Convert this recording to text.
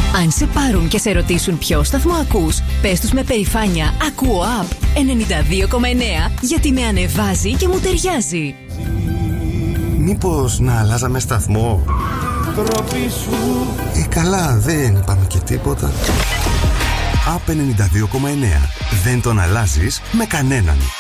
Αν σε πάρουν και σε ρωτήσουν ποιο σταθμό ακούς, πες τους με περηφάνεια «Ακούω Up 92,9» γιατί με ανεβάζει και μου ταιριάζει. Μήπως να αλλάζαμε σταθμό? Καλά, δεν είπαμε και τίποτα. Up 92,9. Δεν τον αλλάζεις με κανέναν.